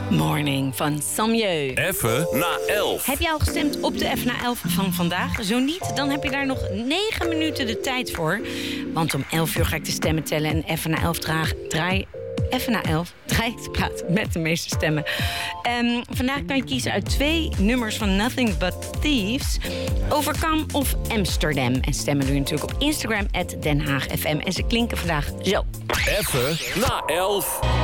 Morning van Samjeu. Even na 11. Heb je al gestemd op de Even na 11 van vandaag? Zo niet, dan heb je daar nog 9 minuten de tijd voor. Want om 11 uur ga ik de stemmen tellen en Even na 11 draai de plaat met de meeste stemmen. Vandaag kan je kiezen uit 2 nummers van Nothing But Thieves. Overcome of Amsterdam. En stemmen doe je natuurlijk op Instagram @Den Haag FM. En ze klinken vandaag zo. Even na 11.